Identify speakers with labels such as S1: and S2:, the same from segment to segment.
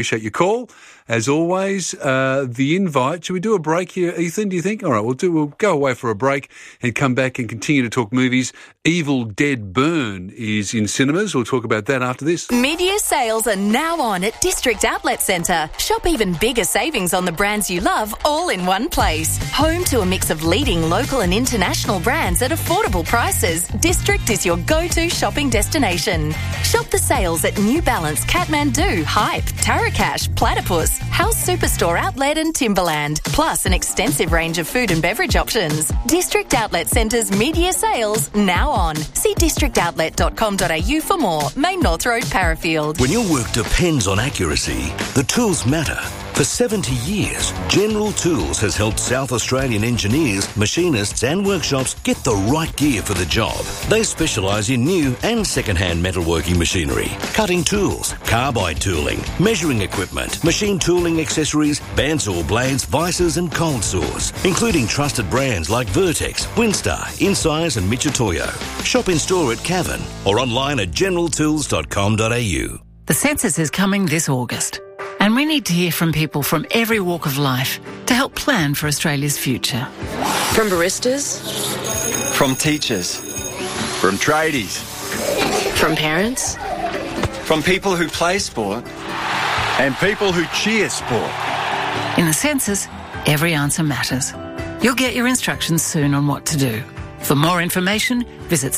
S1: Appreciate your call. As always, the invite. Should we do a break here, Ethan, do you think? All right, we'll go away for a break and come back and continue to talk movies. Evil Dead Burn is in cinemas. We'll talk about that after this.
S2: Mid-year sales are now on at District Outlet Centre. Shop even bigger savings on the brands you love all in one place. Home to a mix of leading local and international brands at affordable prices, District is your go-to shopping destination. Shop the sales at New Balance, Kathmandu, Hype, Tarakash, Platypus, House Superstore Outlet and Timberland, plus an extensive range of food and beverage options. District Outlet Centre's mid-year sales now on. See districtoutlet.com.au for more. Main North Road, Parafield.
S3: When your work depends on accuracy, the tools matter. For 70 years, General Tools has helped South Australian engineers, machinists and workshops get the right gear for the job. They specialise in new and second-hand metalworking machinery, cutting tools, carbide tooling, measuring equipment, machine tooling accessories, bandsaw blades, vices and cold saws, including trusted brands like Vertex, Winstar, Insize and Michitoyo. Shop in store at Cavan or online at generaltools.com.au.
S4: The census is coming this August, and we need to hear from people from every walk of life to help plan for Australia's future.
S5: From baristas,
S6: from teachers, from tradies,
S5: from parents,
S6: from people who play sport, and people who cheer sport.
S4: In the census, every answer matters. You'll get your instructions soon on what to do. For more information, visit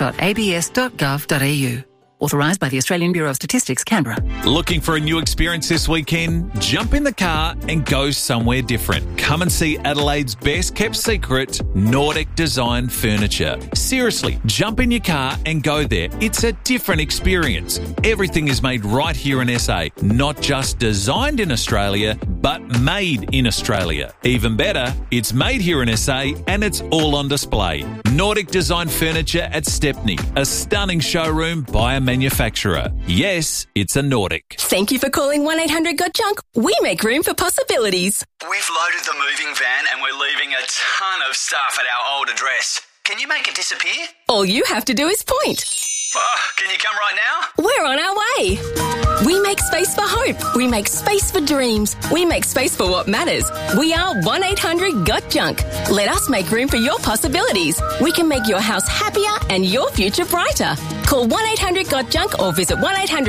S4: census.abs.gov.au. Authorised by the Australian Bureau of Statistics, Canberra.
S7: Looking for a new experience this weekend? Jump in the car and go somewhere different. Come and see Adelaide's best kept secret, Nordic Design Furniture. Seriously, jump in your car and go there. It's a different experience. Everything is made right here in SA. Not just designed in Australia, but made in Australia. Even better, it's made here in SA and it's all on display. Nordic Design Furniture at Stepney. A stunning showroom by a manufacturer. Yes, it's a Nordic.
S2: Thank you for calling 1-800-GOT-JUNK. We make room for possibilities.
S8: We've loaded the moving van and we're leaving a ton of stuff at our old address. Can you make it disappear?
S2: All you have to do is point.
S8: Can you come right now?
S2: We're on our way. We make space for hope. We make space for dreams. We make space for what matters. We are 1-800-GOT-JUNK. Let us make room for your possibilities. We can make your house happier and your future brighter. Call 1-800-GOT-JUNK or visit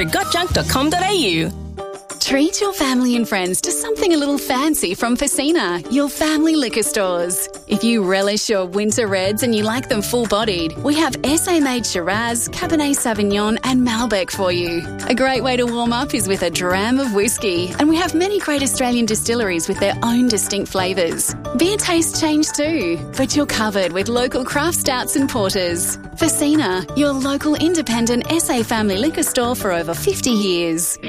S2: 1-800-GOT-JUNK.com.au.
S9: Treat your family and friends to something a little fancy from Facina, your family liquor stores. If you relish your winter reds and you like them full-bodied, we have SA-made Shiraz, Cabernet Sauvignon and Malbec for you. A great way to warm up is with a dram of whiskey, and we have many great Australian distilleries with their own distinct flavours. Beer tastes change too, but you're covered with local craft stouts and porters. Facina, your local independent SA family liquor store for over 50 years.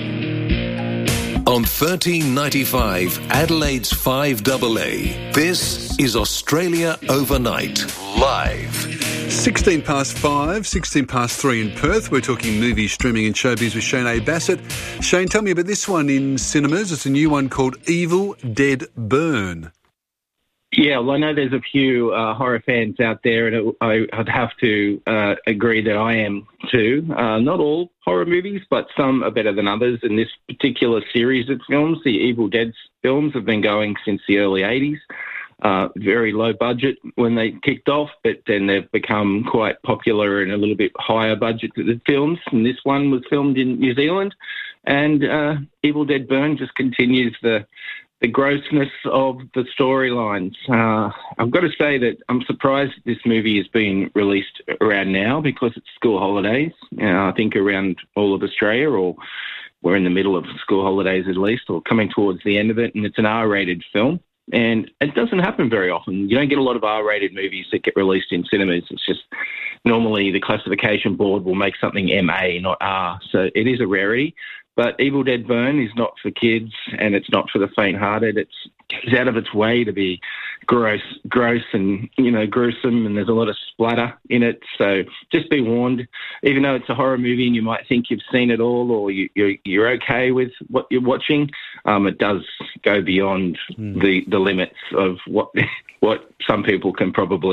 S10: On 1395 Adelaide's 5AA, this is Australia Overnight, live.
S1: 16 past 5, 16 past 3 in Perth. We're talking movies, streaming and showbiz with Shane A. Bassett. Shane, tell me about this one in cinemas. It's a new one called Evil Dead Burn.
S11: Yeah, well, I know there's a few horror fans out there, and I'd have to agree that I am too. Not all horror movies, but some are better than others. And this particular series of films, the Evil Dead films, have been going since the early 80s. Very low budget when they kicked off, but then they've become quite popular and a little bit higher budget films. And this one was filmed in New Zealand. And Evil Dead Burn just continues the grossness of the storylines. I've got to say that I'm surprised this movie is being released around now because it's school holidays. I think around all of Australia, or we're in the middle of school holidays at least, or coming towards the end of it, and it's an R-rated film. And it doesn't happen very often. You don't get a lot of R-rated movies that get released in cinemas. It's just normally the classification board will make something MA, not R. So it is a rarity. But Evil Dead Burn is not for kids, and it's not for the faint-hearted. It's out of its way to be gross and, gruesome, and there's a lot of splatter in it. So just be warned. Even though it's a horror movie and you might think you've seen it all, or you're okay with what you're watching, it does go beyond the limits of what some people can probably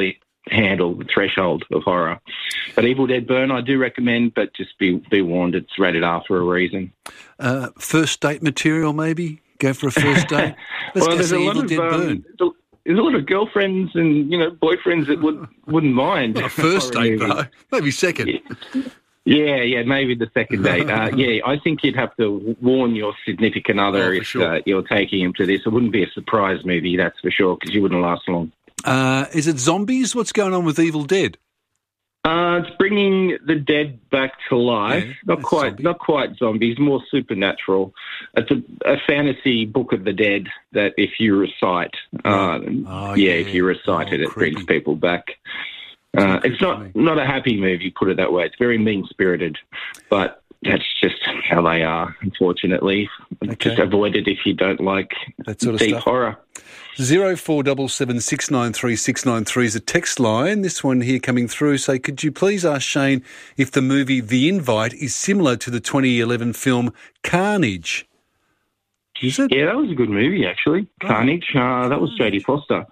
S11: handle the threshold of horror. But Evil Dead Burn, I do recommend, but just be warned, it's rated R for a reason.
S1: First date material, maybe? Go for a first date? Let's go see Evil Dead Burn.
S11: There's a lot of girlfriends and, boyfriends that wouldn't mind.
S1: Not a first date, though. Maybe second.
S11: Yeah, maybe the second date. I think you'd have to warn your significant other if you're taking him to this. It wouldn't be a surprise movie, that's for sure, because you wouldn't last long.
S1: Is it zombies? What's going on with Evil Dead?
S11: It's bringing the dead back to life. Not quite zombies, more supernatural. It's a fantasy book of the dead that if you recite, if you recite it brings people back. It's not a happy movie, put it that way. It's very mean-spirited, but that's just how they are, unfortunately. Okay. Just avoid it if you don't like
S1: that sort of
S11: deep
S1: stuff.
S11: Horror.
S1: 0477 693 693 is a text line. This one here coming through. Say, could you please ask Shane if the movie The Invite is similar to the 2011 film Carnage? Is it?
S11: Yeah, that was a good movie, actually. Carnage. That was Jodie Foster.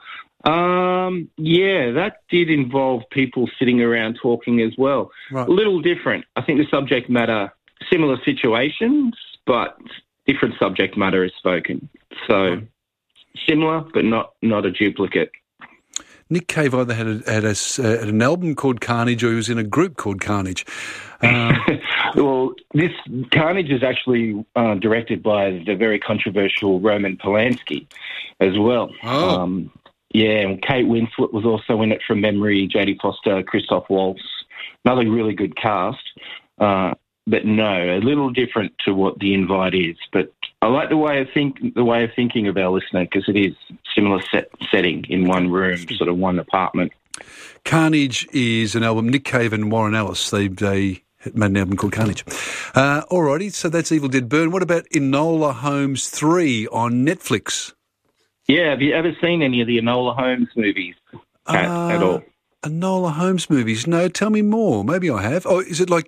S11: That did involve people sitting around talking as well. Right. A little different. I think the subject matter, similar situations, but different subject matter is spoken. So similar, but not a duplicate.
S1: Nick Cave either had an album called Carnage or he was in a group called Carnage.
S11: Well, this Carnage is actually directed by the very controversial Roman Polanski as well.
S1: Oh.
S11: And Kate Winslet was also in it from memory, Jodie Foster, Christoph Waltz, another really good cast. But no, a little different to what The Invite is. But I like the way of thinking of our listener, because it is similar setting in one room, sort of one apartment.
S1: Carnage is an album. Nick Cave and Warren Ellis, they made an album called Carnage. Alrighty, so that's Evil Dead Burn. What about Enola Holmes 3 on Netflix?
S11: Yeah, have you ever seen any of the Enola Holmes movies at all?
S1: Enola Holmes movies? No, tell me more. Maybe I have. Oh, is it like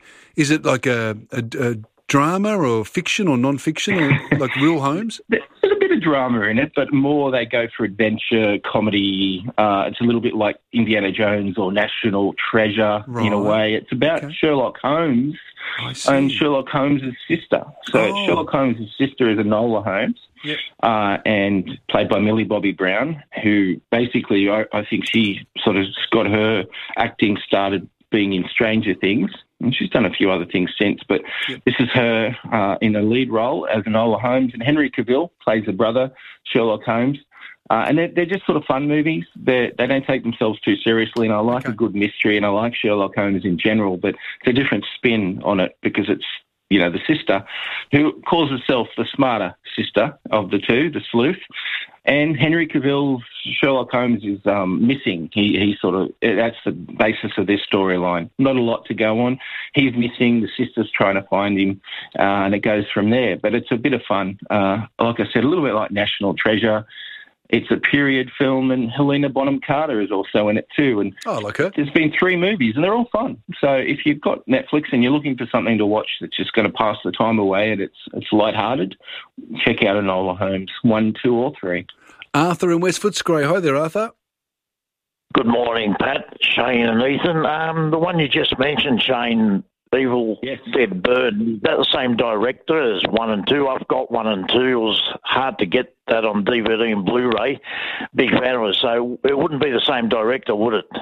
S1: a drama or fiction or non-fiction or like real Holmes?
S11: There's a bit of drama in it, but more they go for adventure, comedy. It's a little bit like Indiana Jones or National Treasure in a way. It's about Sherlock Holmes and Sherlock Holmes' sister. So Sherlock Holmes' sister is Enola Holmes. Yep. And played by Millie Bobby Brown, who basically, I think she sort of got her acting started being in Stranger Things, and she's done a few other things since, but this is her in a lead role as Enola Holmes, and Henry Cavill plays the brother, Sherlock Holmes. And they're just sort of fun movies. They don't take themselves too seriously, and I like a good mystery, and I like Sherlock Holmes in general, but it's a different spin on it because it's, the sister, who calls herself the smarter sister of the two, the sleuth. And Henry Cavill's Sherlock Holmes is missing. He sort of, that's the basis of this storyline. Not a lot to go on. He's missing, the sister's trying to find him, and it goes from there. But it's a bit of fun. Like I said, a little bit like National Treasure. It's a period film, and Helena Bonham Carter is also in it too. And
S1: I like her.
S11: There's been 3 movies, and they're all fun. So if you've got Netflix and you're looking for something to watch that's just going to pass the time away and it's lighthearted, check out Enola Holmes 1, 2, or 3.
S1: Arthur in West Footscray. Hi there, Arthur.
S12: Good morning, Pat, Shane and Ethan. The one you just mentioned, Shane, Evil Dead Burn, is that the same director as 1 and 2? I've got 1 and 2. It was hard to get that on DVD and Blu-ray. Big fan of it. So it wouldn't be the same director, would it?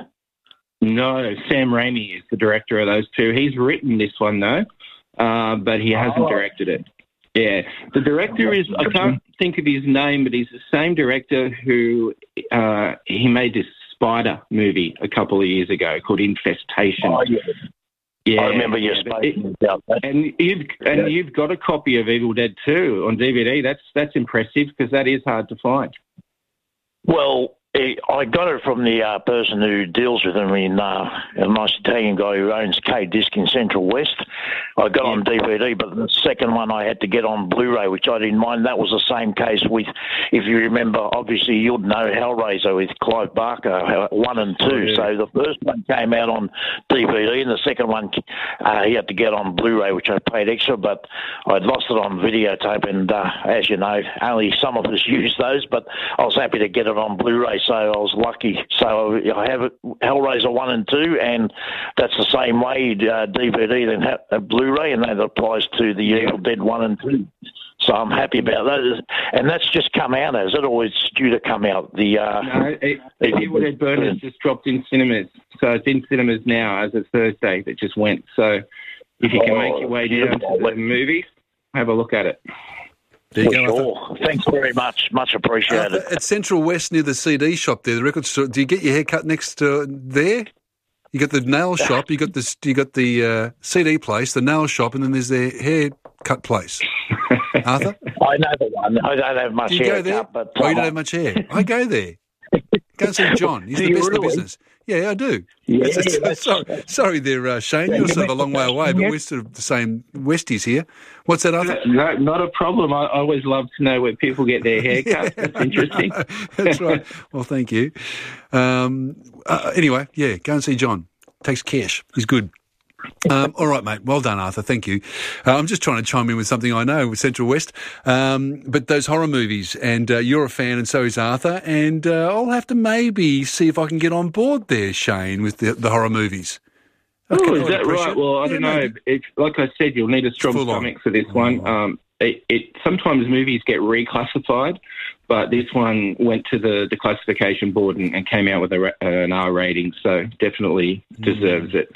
S11: No, Sam Raimi is the director of those 2. He's written this one, though, but he hasn't directed it. Yeah. The director is, I can't think of his name, but he's the same director who he made this spider movie a couple of years ago called Infestation.
S12: Oh, yeah.
S11: Yeah,
S12: I remember you speaking about that.
S11: And you've got a copy of Evil Dead 2 on DVD. That's impressive because that is hard to find.
S12: Well, I got it from the person who deals with them in a nice Italian guy who owns K-Disc in Central West. I got on DVD, but the second one I had to get on Blu-ray, which I didn't mind. That was the same case with, if you remember, obviously you'd know Hellraiser with Clive Barker, 1 and 2. Yeah. So the first one came out on DVD, and the second one he had to get on Blu-ray, which I paid extra, but I'd lost it on videotape, and as you know, only some of us use those, but I was happy to get it on Blu-ray. so I was lucky. So I have it, Hellraiser 1 and 2, and that's the same way, DVD than Blu-ray, and that applies to the Evil Dead 1 and 2. So I'm happy about that. And that's just come out, has it, or it's due to come out? The
S11: Evil Dead Burn has just dropped in cinemas. So it's in cinemas now as of Thursday that just went. So if you can make your way down to the movies, have a look at it.
S1: There you
S12: go.
S1: Sure.
S12: Thanks very much. Much appreciated.
S1: At Central West near the CD shop there, the record store, do you get your hair cut next to there? You got the nail shop, you got the CD place, the nail shop, and then there's the haircut place. Arthur?
S12: I know the one. I don't have much hair.
S1: Do you go there?
S12: But
S1: you don't have much hair. I go there. Go and see John. He's the best in the business. Yeah, I do.
S12: Yeah,
S1: sorry there, Shane. You're sort of a long way away, but we're sort of the same Westies here. What's that, Arthur?
S11: No, not a problem. I always love to know where people get their hair cut. That's interesting.
S1: That's right. Well, thank you. Anyway, yeah, go and see John. Takes cash. He's good. All right, mate. Well done, Arthur. Thank you. I'm just trying to chime in with something I know with Central West. But those horror movies, and you're a fan, and so is Arthur, and I'll have to maybe see if I can get on board there, Shane, with the horror movies.
S11: Oh, is that right? Well, I don't know. It's, like I said, you'll need a strong stomach for this one. Sometimes movies get reclassified, but this one went to the classification board and came out with an R rating, so definitely deserves it.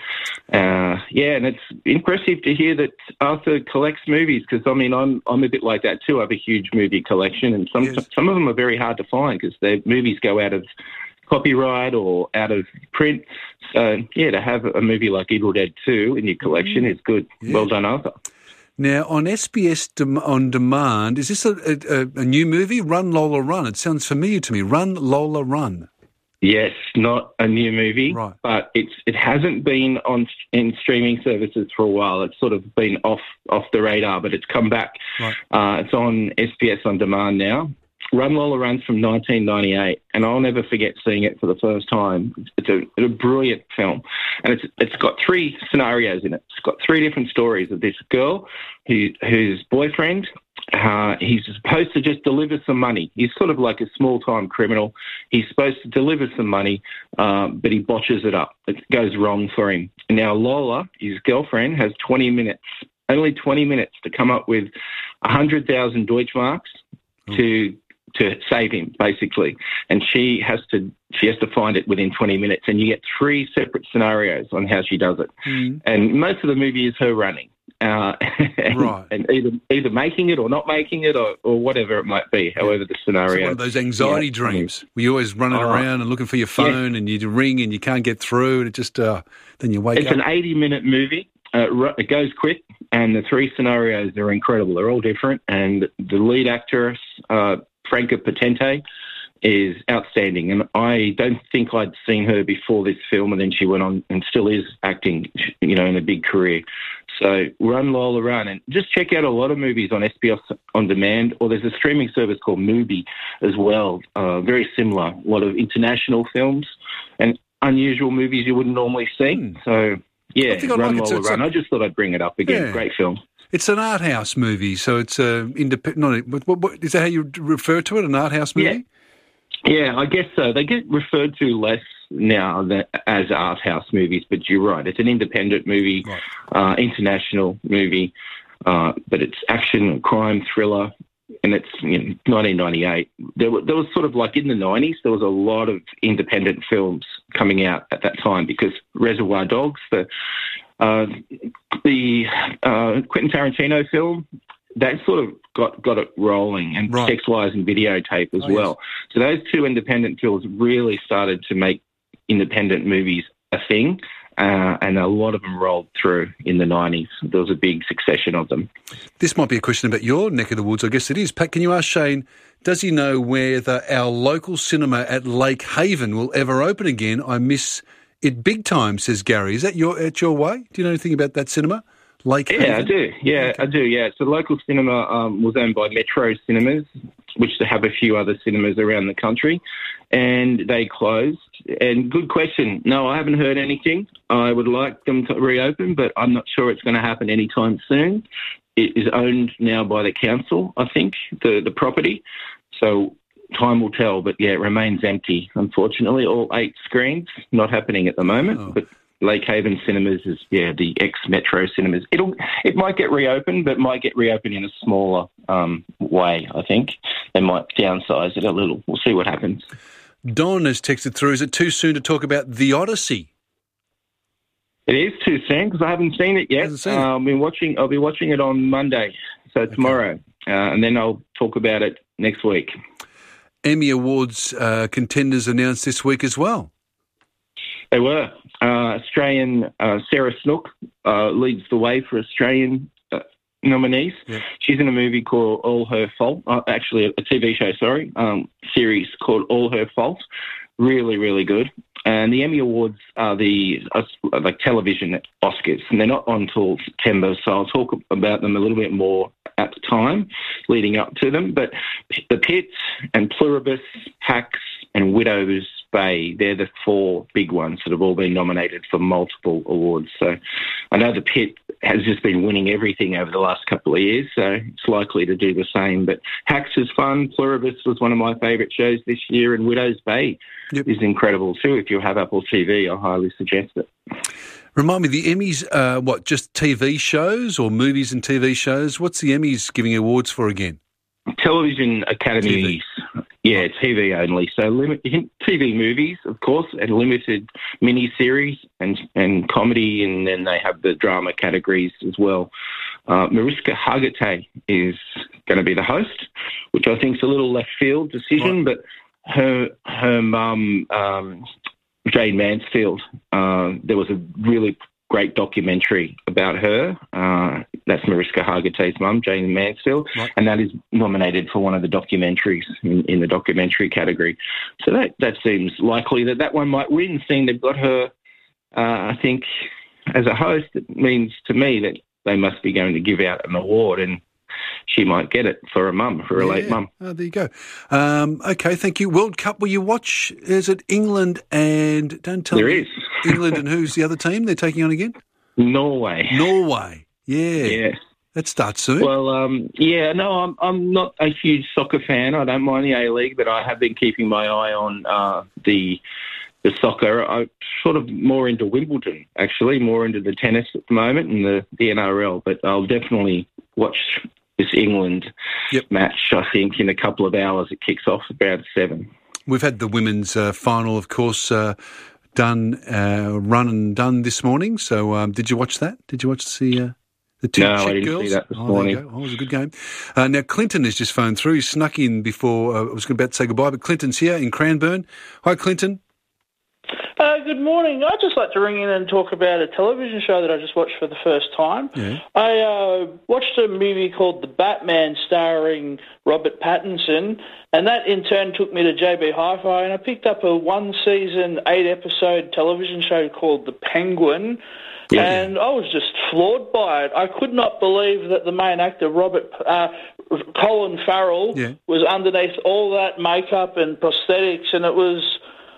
S11: And it's impressive to hear that Arthur collects movies, because, I mean, I'm a bit like that too. I have a huge movie collection, and some of them are very hard to find because their movies go out of copyright or out of print. So, yeah, to have a movie like Evil Dead 2 in your collection is good. Yeah. Well done, Arthur.
S1: Now, on SBS On Demand, is this a new movie, Run, Lola, Run? It sounds familiar to me. Run, Lola, Run.
S11: Yes, not a new movie,
S1: right.
S11: But it hasn't been in streaming services for a while. It's sort of been off the radar, but it's come back.
S1: Right.
S11: It's on SBS On Demand now. Run, Lola, Run's from 1998, and I'll never forget seeing it for the first time. It's a brilliant film, and it's got three scenarios in it. It's got three different stories of this girl whose boyfriend, he's supposed to just deliver some money. He's sort of like a small-time criminal. He's supposed to deliver some money, but he botches it up. It goes wrong for him. And now Lola, his girlfriend, has 20 minutes, only 20 minutes to come up with 100,000 Deutschmarks to save him, basically. And she has to find it within 20 minutes. And you get three separate scenarios on how she does it. And most of the movie is her running.
S1: Right.
S11: And either making it or not making it or whatever it might be, however the scenario.
S1: It's one of those anxiety dreams where you're always running around and looking for your phone and you ring and you can't get through and it just, then you wake up.
S11: It's an 80-minute movie. It goes quick, and the three scenarios are incredible. They're all different, and the lead actress, Franca Potente, is outstanding, and I don't think I'd seen her before this film, and then she went on and still is acting, in a big career. So Run, Lola, Run, and just check out a lot of movies on SBS On Demand, or there's a streaming service called Mubi as well, very similar, a lot of international films and unusual movies you wouldn't normally see. So, yeah, Run, Lola, Run. I just thought I'd bring it up again. Yeah. Great film.
S1: It's an art house movie, so it's independent. What is that how you refer to it? An art house movie?
S11: Yeah, I guess so. They get referred to less now as art house movies, but you're right. It's an independent movie, international movie, but it's action, crime, thriller, and it's 1998. There was sort of like in the 90s, there was a lot of independent films coming out at that time because Reservoir Dogs, the Quentin Tarantino film, that sort of got it rolling, and Sex, Lies and Videotape as well. Yes. So those two independent films really started to make independent movies a thing, and a lot of them rolled through in the 90s. There was a big succession of them.
S1: This might be a question about your neck of the woods. I guess it is. Pat, can you ask Shane, does he know whether our local cinema at Lake Haven will ever open again? I miss it big time, says Gary. Is that at your way? Do you know anything about that cinema? Lake Haven?
S11: I do. Yeah, okay. I do, yeah. So the local cinema was owned by Metro Cinemas, which they have a few other cinemas around the country, and they closed. And good question. No, I haven't heard anything. I would like them to reopen, but I'm not sure it's going to happen anytime soon. It is owned now by the council, I think, the property. So time will tell. But, yeah, it remains empty, unfortunately. All 8 screens, not happening at the moment. But Lake Haven Cinemas is, the ex-Metro Cinemas. It might get reopened, but might get reopened in a smaller way, I think. They might downsize it a little. We'll see what happens.
S1: Don has texted through, is it too soon to talk about The Odyssey?
S11: It is too soon because I haven't seen it yet. I'll be watching it on Monday, so tomorrow, and then I'll talk about it next week.
S1: Emmy Awards contenders announced this week as well.
S11: They were. Australian Sarah Snook leads the way for Australian nominees. Yeah. She's in a movie called All Her Fault, actually a TV show, series called All Her Fault. Really, really good. And the Emmy Awards are the television Oscars, and they're not on until September, so I'll talk about them a little bit more at the time leading up to them. But The Pit and Pluribus, Hacks and Widow's Bay, they're the 4 big ones that have all been nominated for multiple awards. So I know The Pit has just been winning everything over the last couple of years, so it's likely to do the same. But Hacks is fun. Pluribus was one of my favourite shows this year, and Widow's Bay is incredible too. If you have Apple TV, I highly suggest it.
S1: Remind me, the Emmys, just TV shows or movies and TV shows? What's the Emmys giving awards for again? Television
S11: Academy. Yeah, TV only. So TV movies, of course, and limited miniseries and comedy, and then they have the drama categories as well. Mariska Hargitay is going to be the host, which I think is a little left field decision, but her mum, Jane Mansfield, there was a really great documentary about her. That's Mariska Hargitay's mum, Jane Mansfield, and that is nominated for one of the documentaries in the documentary category. So that seems likely that one might win, seeing they've got her, I think, as a host. It means to me that they must be going to give out an award, and she might get it for her mum, for her late mum.
S1: Oh, there you go. Okay, thank you. World Cup, will you watch? Is it England and... Don't tell me.
S11: There is.
S1: England and who's the other team they're taking on again?
S11: Norway.
S1: Yeah. That starts soon.
S11: Well, I'm not a huge soccer fan. I don't mind the A-League, but I have been keeping my eye on the soccer. I'm sort of more into Wimbledon, actually, more into the tennis at the moment and the NRL, but I'll definitely watch this England match, I think, in a couple of hours. It kicks off about 7.
S1: We've had the women's final, of course, run and done this morning. So did you watch that? Did you watch the two
S11: No,
S1: Czech
S11: I didn't
S1: girls?
S11: see that this morning.
S1: There you go. It was a good game. Now, Clinton has just phoned through. He snuck in before I was about to say goodbye, but Clinton's here in Cranbourne. Hi, Clinton.
S13: Good morning. I'd just like to ring in and talk about a television show that I just watched for the first time.
S1: Yeah.
S13: I watched a movie called The Batman starring Robert Pattinson, and that in turn took me to JB Hi-Fi, and I picked up a 1-season, 8-episode television show called The Penguin, and I was just floored by it. I could not believe that the main actor, Colin Farrell, was underneath all that makeup and prosthetics, and it was...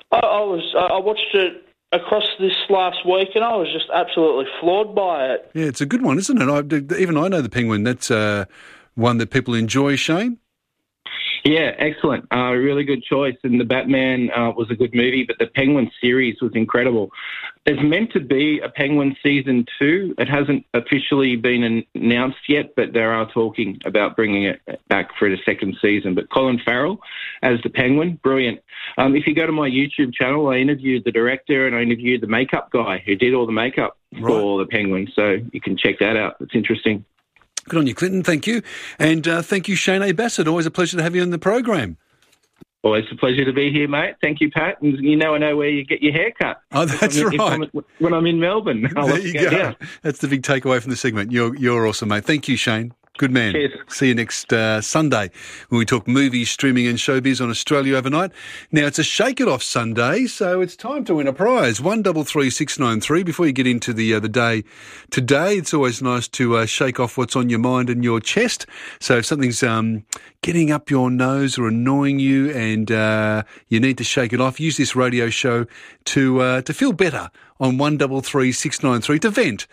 S13: I watched it across this last week, and I was just absolutely floored by it.
S1: Yeah, it's a good one, isn't it? Even I know The Penguin. That's one that people enjoy, Shane.
S11: Yeah, excellent. Really good choice. And The Batman was a good movie, but the Penguin series was incredible. There's meant to be a Penguin season 2. It hasn't officially been announced yet, but they are talking about bringing it back for the second season. But Colin Farrell as the Penguin, brilliant. If you go to my YouTube channel, I interviewed the director and I interviewed the makeup guy who did all the makeup for the Penguin. So you can check that out. It's interesting.
S1: Good on you, Clinton. Thank you. And thank you, Shane A. Bassett. Always a pleasure to have you in the program.
S11: Always a pleasure to be here, mate. Thank you, Pat. And I know where you get your hair cut.
S1: Oh, that's right.
S11: When I'm in Melbourne.
S1: There you go. Down. That's the big takeaway from the segment. You're awesome, mate. Thank you, Shane. Good man.
S11: Cheers.
S1: See you next Sunday when we talk movies, streaming and showbiz on Australia Overnight. Now, it's a Shake It Off Sunday, so it's time to win a prize. 133693. Before you get into the day today, it's always nice to shake off what's on your mind and your chest. So if something's getting up your nose or annoying you and you need to shake it off, use this radio show to feel better on 133693 to vent.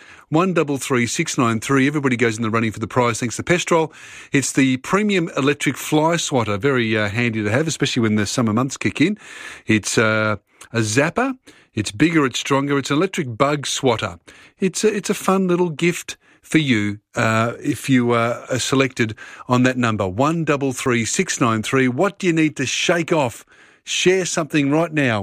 S1: 133693. Everybody goes in the running for the prize thanks to Pestrol. It's the premium electric fly swatter. Very handy to have, especially when the summer months kick in. It's a zapper. It's bigger, it's stronger. It's an electric bug swatter. It's a fun little gift for you if you are selected on that number, 133693. What do you need to shake off? Share something right now,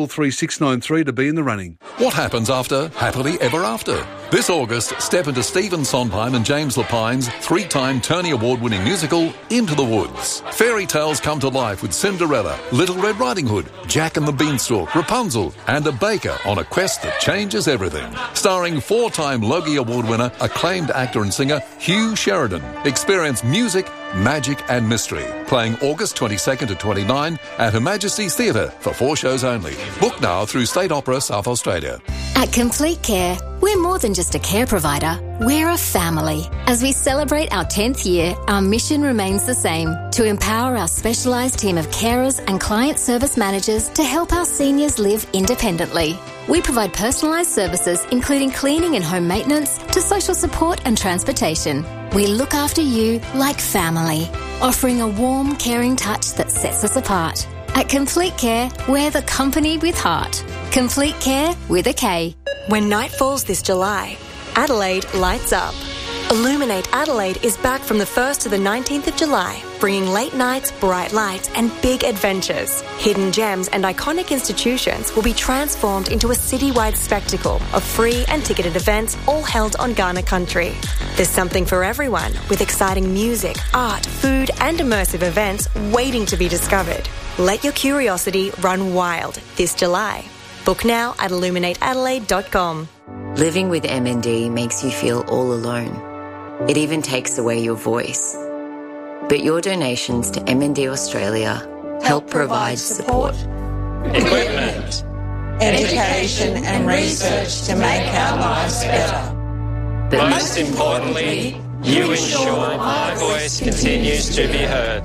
S1: 133693 to be in the running.
S14: What happens after Happily Ever After? This August, step into Stephen Sondheim and James Lapine's 3-time Tony Award-winning musical, Into the Woods. Fairy tales come to life with Cinderella, Little Red Riding Hood, Jack and the Beanstalk, Rapunzel, and a baker on a quest that changes everything. Starring 4-time Logie Award winner, acclaimed actor and singer Hugh Sheridan. Experience music, magic and mystery. Playing August 22nd to 29 at Her Majesty's Theatre for 4 shows only. Book now through State Opera South Australia.
S15: At Complete Care, we're more than just a care provider, we're a family. As we celebrate our 10th year, our mission remains the same, to empower our specialised team of carers and client service managers to help our seniors live independently. We provide personalised services including cleaning and home maintenance to social support and transportation. We look after you like family, offering a warm, caring touch that sets us apart. At Complete Care, we're the company with heart. Complete Care with a K.
S16: When night falls this July, Adelaide lights up. Illuminate Adelaide is back from the 1st to the 19th of July, bringing late nights, bright lights and big adventures. Hidden gems and iconic institutions will be transformed into a citywide spectacle of free and ticketed events all held on Kaurna country. There's something for everyone, with exciting music, art, food and immersive events waiting to be discovered. Let your curiosity run wild this July. Book now at illuminateadelaide.com.
S17: Living with MND makes you feel all alone. It even takes away your voice. But your donations to MND Australia help provide support,
S18: equipment, education and research to make our lives better.
S19: But most importantly, you ensure my voice continues to be heard.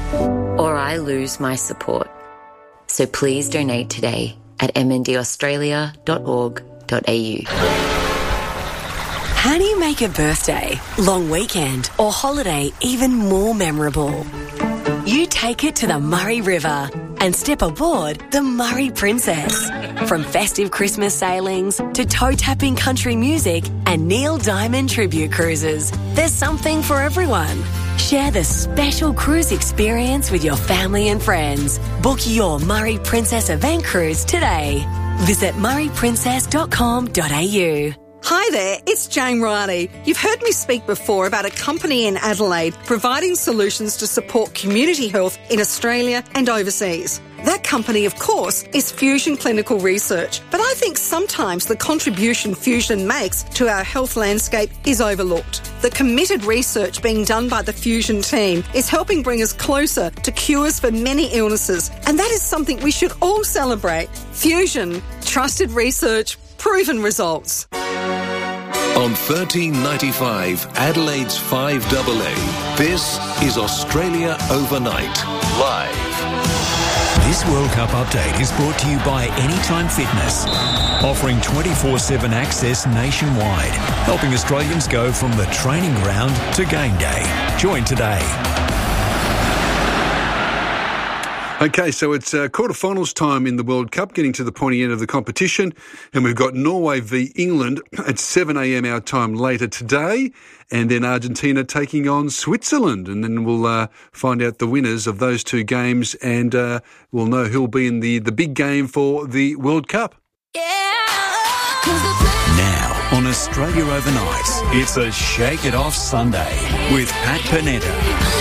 S17: Or I lose my support. So please donate today at mndaustralia.org.au.
S20: How do you make a birthday, long weekend or holiday even more memorable? You take it to the Murray River and step aboard the Murray Princess. From festive Christmas sailings to toe-tapping country music and Neil Diamond tribute cruises, there's something for everyone. Share the special cruise experience with your family and friends. Book your Murray Princess event cruise today. Visit murrayprincess.com.au.
S21: Hi there, it's Jane Riley. You've heard me speak before about a company in Adelaide providing solutions to support community health in Australia and overseas. That company, of course, is Fusion Clinical Research, but I think sometimes the contribution Fusion makes to our health landscape is overlooked. The committed research being done by the Fusion team is helping bring us closer to cures for many illnesses, and that is something we should all celebrate. Fusion, trusted research, proven results.
S10: On 1395 Adelaide's 5AA, this is Australia Overnight, live.
S22: This World Cup update is brought to you by Anytime Fitness, offering 24/7 access nationwide, helping Australians go from the training ground to game day. Join today.
S1: Okay, so it's quarterfinals time in the World Cup, getting to the pointy end of the competition, and we've got Norway v England at 7 a.m. our time later today, and then Argentina taking on Switzerland, and then we'll find out the winners of those two games, and we'll know who'll be in the big game for the World Cup.
S22: Now on Australia Overnight, it's a Shake It Off Sunday with Pat Panetta.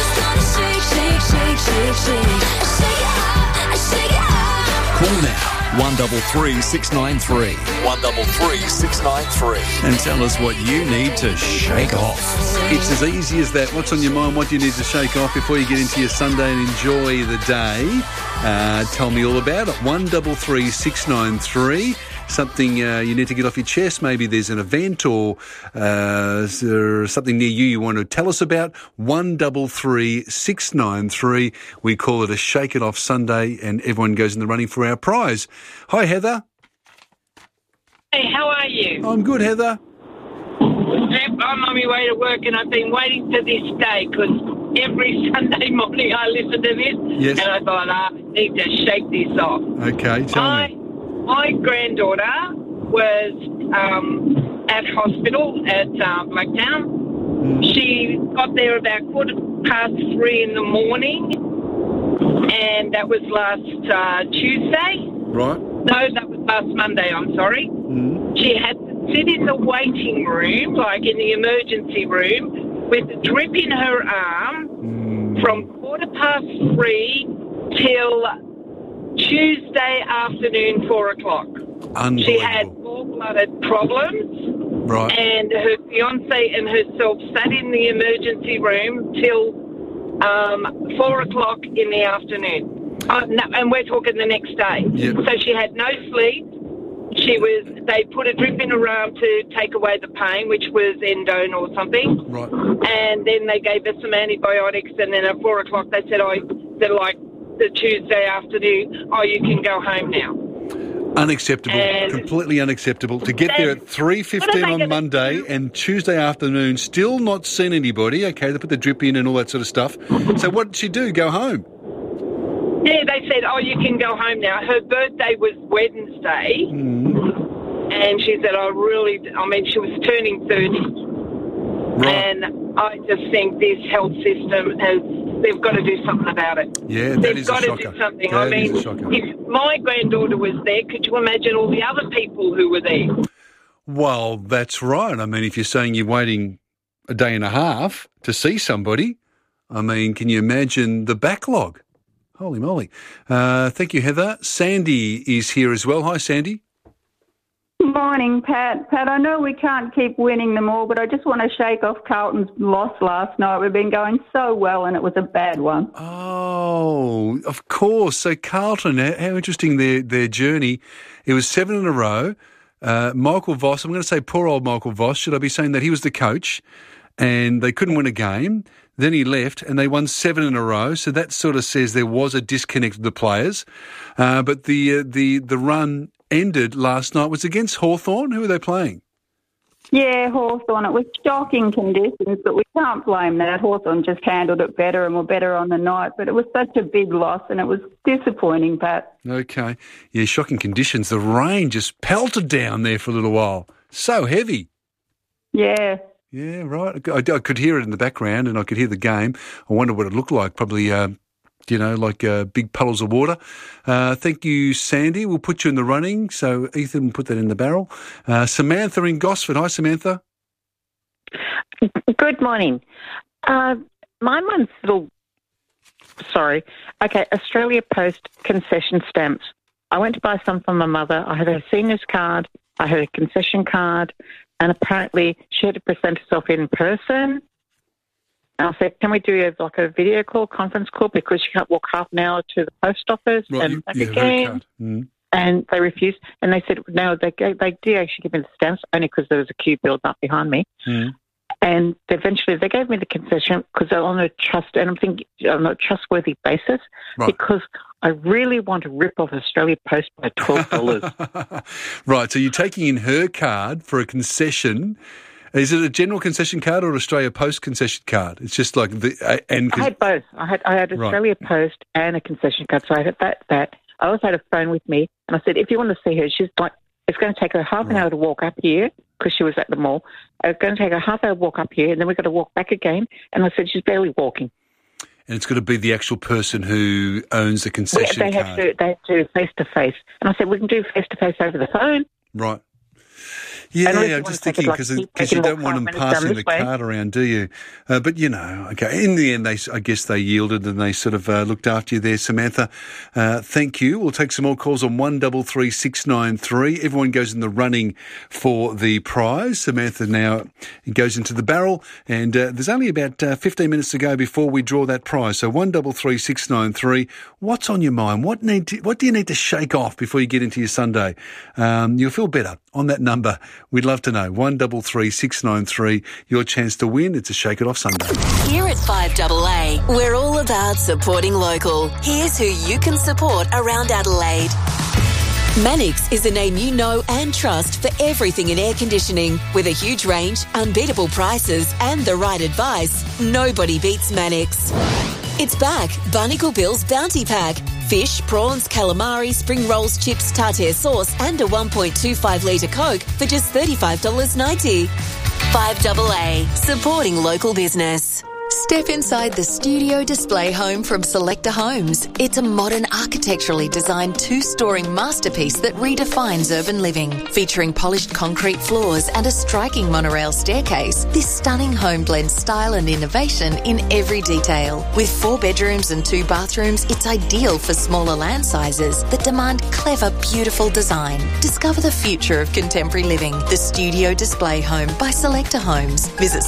S22: Call now 133 693 133 693 and tell us what you need to shake off.
S1: It's as easy as that. What's on your mind? What do you need to shake off before you get into your Sunday and enjoy the day? Tell me all about it. 133 693. Something you need to get off your chest. Maybe there's an event or something near you want to tell us about. 133 693. We call it a Shake It Off Sunday, and everyone goes in the running for our prize. Hi, Heather.
S3: Hey, how are you?
S1: I'm good, Heather.
S3: Yep, I'm on my way to work, and I've been waiting for this day because every Sunday morning I listen to this,
S1: Yes.
S3: and I thought, I need to shake this off.
S1: Okay, tell me.
S3: My granddaughter was at hospital at Blacktown. She got there about 3:15 in the morning, and that was last Tuesday.
S1: Right.
S3: No, that was last Monday, I'm sorry. She had to sit in the waiting room, like in the emergency room, with a drip in her arm from 3:15 till Tuesday afternoon, 4 o'clock.
S1: Unbelievable.
S3: She had gallbladder problems.
S1: Right.
S3: And her fiancé and herself sat in the emergency room till 4 o'clock in the afternoon. No, and we're talking the next day.
S1: Yep.
S3: So she had no sleep. They put a drip in her arm to take away the pain, which was endone or something.
S1: Right.
S3: And then they gave her some antibiotics, and then at 4 o'clock they said, they're like the Tuesday afternoon, you can go home now.
S1: Unacceptable. Completely unacceptable. To get there at 3:15 on Monday and Tuesday afternoon, still not seen anybody. Okay, they put the drip in and all that sort of stuff. So what did she do? Go home?
S3: Yeah, they said, you can go home now. Her birthday was Wednesday, and she said, she was turning 30.
S1: Right.
S3: And I just think this health system they've got to do something about it.
S1: Yeah, that is a shocker.
S3: They've got to do something.
S1: That is a shocker.
S3: If my granddaughter was there, could you imagine all the other people who were there?
S1: Well, that's right. I mean, if you're saying you're waiting a day and a half to see somebody, I mean, can you imagine the backlog? Holy moly. Thank you, Heather. Sandy is here as well. Hi, Sandy.
S5: Morning, Pat. Pat, I know we can't keep winning them all, but I just want to shake off Carlton's loss last night. We've been going so well, and it was a bad one.
S1: Oh, of course. So Carlton, how interesting their journey. It was 7 in a row. Michael Voss, I'm going to say poor old Michael Voss. Should I be saying that? He was the coach, and they couldn't win a game. Then he left, and they won 7 in a row. So that sort of says there was a disconnect with the players. But the run ended last night was against Hawthorn. Who were they playing?
S5: Yeah, Hawthorn. It was shocking conditions, but we can't blame that. Hawthorn just handled it better and were better on the night. But it was such a big loss, and it was disappointing, Pat.
S1: Okay. Yeah, shocking conditions. The rain just pelted down there for a little while. So heavy.
S5: Yeah.
S1: Yeah, right. I could hear it in the background, and I could hear the game. I wonder what it looked like. Probably, like big puddles of water. Thank you, Sandy. We'll put you in the running. So Ethan will put that in the barrel. Samantha in Gosford. Hi, Samantha.
S23: Good morning. Mine one's Australia Post concession stamps. I went to buy some for my mother. I had her seniors card. I had a concession card. And apparently she had to present herself in person. And I said, can we do a video call, conference call, because she can't walk half an hour to the post office and back again. And they refused. And they said, no, they did actually give me the stamps, only because there was a queue built up behind me. And eventually they gave me the concession because they're on a trustworthy basis, because I really want to rip off Australia Post by $12.
S1: Right, so you're taking in her card for a concession. Is it a general concession card or an Australia Post concession card? It's just like I
S23: had both. I had Australia Post and a concession card, so I had that. I also had a phone with me, and I said, if you want to see her, she's like, it's going to take her half an hour to walk up here because she was at the mall. It's going to take her half hour walk up here, and then we've got to walk back again. And I said, she's barely walking.
S1: And it's got to be the actual person who owns the concession card.
S23: They have to face-to-face. And I said, we can do face-to-face over the phone.
S1: Right. Yeah, I'm just thinking because you don't want them passing the card around, do you? But, okay. In the end, I guess they yielded and they sort of looked after you there, Samantha. Thank you. We'll take some more calls on 133693. Everyone goes in the running for the prize. Samantha now goes into the barrel, and there's only about 15 minutes to go before we draw that prize. So 133693. What's on your mind? What do you need to shake off before you get into your Sunday? You'll feel better on that number. We'd love to know. 133693, your chance to win. It's a Shake It Off Sunday.
S2: Here at 5AA, we're all about supporting local. Here's who you can support around Adelaide.
S20: Mannix is a name you know and trust for everything in air conditioning. With a huge range, unbeatable prices and the right advice, nobody beats Mannix. It's back, Barnacle Bill's Bounty Pack. Fish, prawns, calamari, spring rolls, chips, tartare sauce and a 1.25 litre Coke for just $35.90. 5AA, supporting local business.
S2: Step inside the studio display home from Selector Homes. It's a modern, architecturally designed two-story masterpiece that redefines urban living. Featuring polished concrete floors and a striking monorail staircase, this stunning home blends style and innovation in every detail. With 4 bedrooms and 2 bathrooms, it's ideal for smaller land sizes that demand clever, beautiful design. Discover the future of contemporary living. The Studio Display Home by Selector Homes. Visit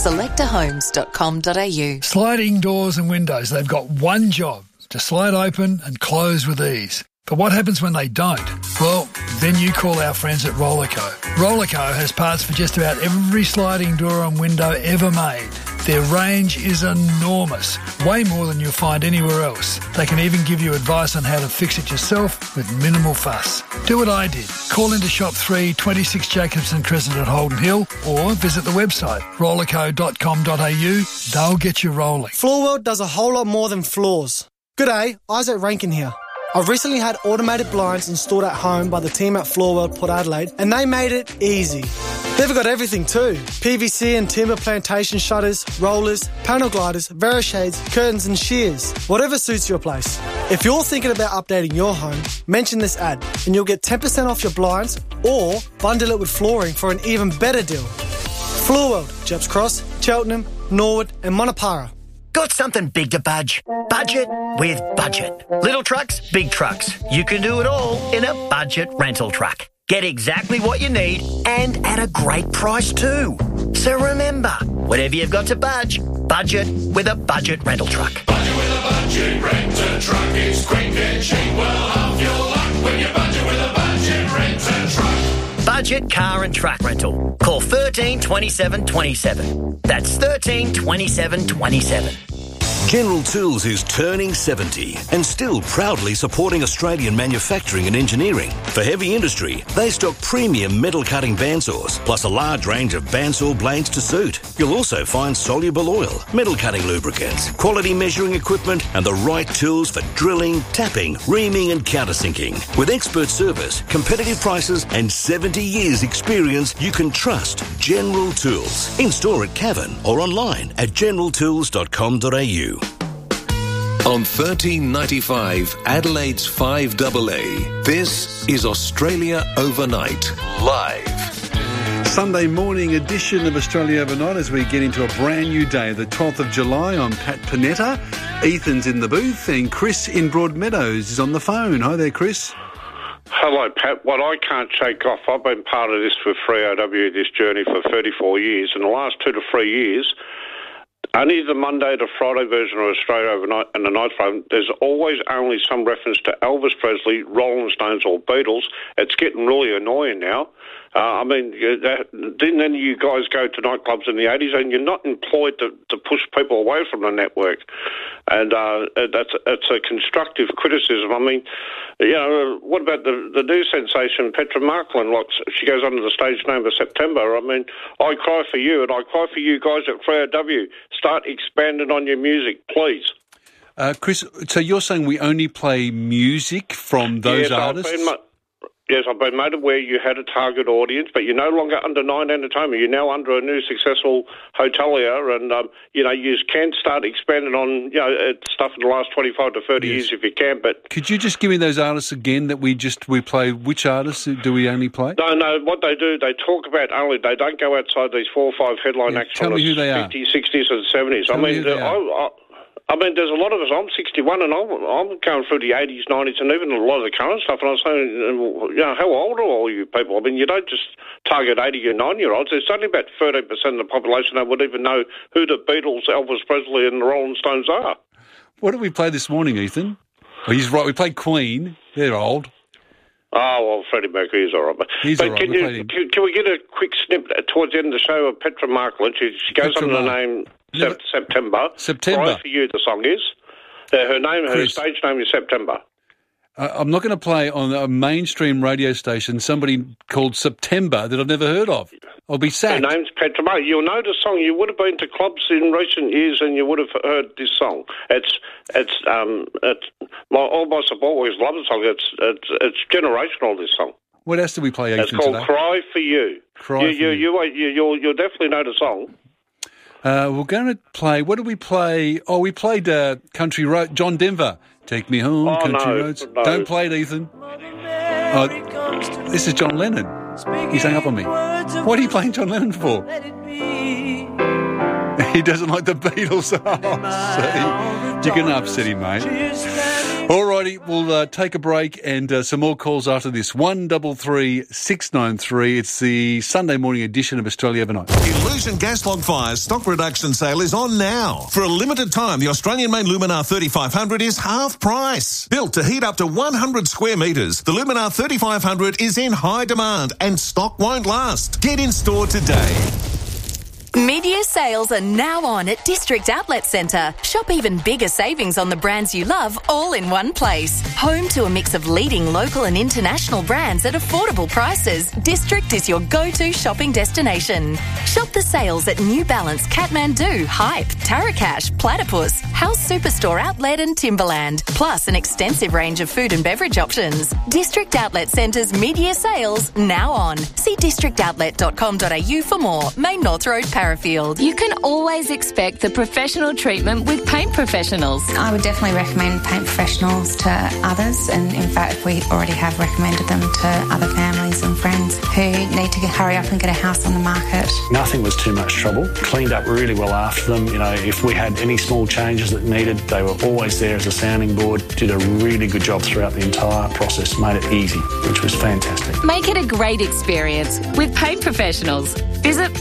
S2: selectorhomes.com.au.
S4: Sliding doors and windows, they've got one job, to slide open and close with ease. But what happens when they don't? Well, then you call our friends at Rollerco. Rollerco has parts for just about every sliding door and window ever made. Their range is enormous, way more than you'll find anywhere else. They can even give you advice on how to fix it yourself with minimal fuss. Do what I did. Call into Shop 3, 26 Jacobson Crescent at Holden Hill, or visit the website rollerco.com.au. They'll get you rolling.
S6: Floorworld does a whole lot more than floors. G'day, Isaac Rankin here. I've recently had automated blinds installed at home by the team at Floorworld Port Adelaide, and they made it easy. They've got everything too. PVC and timber plantation shutters, rollers, panel gliders, Verishades, curtains and shears. Whatever suits your place. If you're thinking about updating your home, mention this ad and you'll get 10% off your blinds or bundle it with flooring for an even better deal. Floorworld, Jeps Cross, Cheltenham, Norwood and Monopara.
S7: Got something big to budge? Budget with Budget. Little trucks, big trucks. You can do it all in a budget rental truck. Get exactly what you need and at a great price too. So remember, whatever you've got to budget with a budget rental truck.
S24: Budget with a budget rental truck. It's quick and cheap. Well, half your luck when you budget with a budget rental truck.
S7: Budget car and truck rental. Call 13 27 27. That's 13 27 27.
S10: General Tools is turning 70 and still proudly supporting Australian manufacturing and engineering. For heavy industry, they stock premium metal cutting bandsaws, plus a large range of bandsaw blades to suit. You'll also find soluble oil, metal cutting lubricants, quality measuring equipment, and the right tools for drilling, tapping, reaming, and countersinking. With expert service, competitive prices, and 70 years experience, you can trust General Tools. In store at Cavan or online at generaltools.com.au. On 1395 Adelaide's 5AA, this is Australia Overnight, live.
S1: Sunday morning edition of Australia Overnight as we get into a brand new day, the 12th of July. I'm Pat Panetta. Ethan's in the booth and Chris in Broadmeadows is on the phone. Hi there, Chris.
S25: Hello, Pat. What I can't shake off, I've been part of this with 3AW, this journey for 34 years. In the last 2 to 3 years, only the Monday to Friday version of Australia Overnight and the night frame, there's always only some reference to Elvis Presley, Rolling Stones or Beatles. It's getting really annoying now. Didn't any of you guys go to nightclubs in the 80s? And you're not employed to push people away from the network. And it's a constructive criticism. I mean, you know, what about the new sensation, Petra Marklin? Like, she goes under the stage name of September. I mean, I cry for you, and I cry for you guys at 3AW. Start expanding on your music, please.
S1: Chris, so you're saying we only play music from those artists?
S25: Yes, I've been made aware you had a target audience, but you're no longer under Nine Entertainment. You're now under a new successful hotelier, and, you can start expanding on, stuff in the last 25 to 30 years if you can, but...
S1: Could you just give me those artists again that we play? Which artists do we only play?
S25: No, what they do, they talk about only, they don't go outside these 4 or 5 headline acts from the 50s, 60s and 70s. I mean, there's a lot of us. I'm 61 and I'm going through the 80s, 90s and even a lot of the current stuff. And I was saying, how old are all you people? I mean, you don't just target 80 or 90-year-olds. There's only about 13% of the population that would even know who the Beatles, Elvis Presley and the Rolling Stones are.
S1: What did we play this morning, Ethan? Well, he's right. We played Queen. They're old.
S25: Oh, well, Freddie Mercury is all right. But can we get a quick snip towards the end of the show of Petra Marklin? She goes under the name... September.
S1: Cry
S25: for You, the song is. Her stage name is September.
S1: I'm not going to play on a mainstream radio station somebody called September that I've never heard of. I'll be sacked.
S25: Her name's Petra May. You'll know the song. You would have been to clubs in recent years and you would have heard this song. All my supporters love the song. It's generational, this song.
S1: What else do we play, Ethan,
S25: It's called
S1: today?
S25: Cry For You.
S1: Cry For You.
S25: You'll definitely know the song.
S1: We're going to play... What did we play? Oh, we played Country Road. John Denver. Take Me Home, Country Roads.
S25: No.
S1: Don't play it, Ethan. This is John Lennon. He's hung up on me. What are you playing John Lennon for? He doesn't like the Beatles. Oh, see? You're going to upset him, mate. All righty, we'll take a break and some more calls after this. 133 693. It's the Sunday morning edition of Australia Overnight.
S8: Illusion Gas Log Fire's stock reduction sale is on now. For a limited time, the Australian-made Luminar 3500 is half price. Built to heat up to 100 square metres, the Luminar 3500 is in high demand and stock won't last. Get in store today.
S2: Mid-year sales are now on at District Outlet Centre. Shop even bigger savings on the brands you love all in one place. Home to a mix of leading local and international brands at affordable prices, District is your go-to shopping destination. Shop the sales at New Balance, Kathmandu, Hype, Tarakash, Platypus, House Superstore Outlet and Timberland, plus an extensive range of food and beverage options. District Outlet Centre's mid-year sales now on. See districtoutlet.com.au for more. Main North Road, Parafield.
S9: You can always expect the professional treatment with Paint Professionals.
S11: I would definitely recommend Paint Professionals to others, and in fact we already have recommended them to other families and friends who need to hurry up and get a house on the market.
S12: Nothing was too much trouble. Cleaned up really well after them. You know, if we had any small changes that needed, they were always there as a sounding board. Did a really good job throughout the entire process. Made it easy, which was fantastic.
S9: Make it a great experience with Paint Professionals. Visit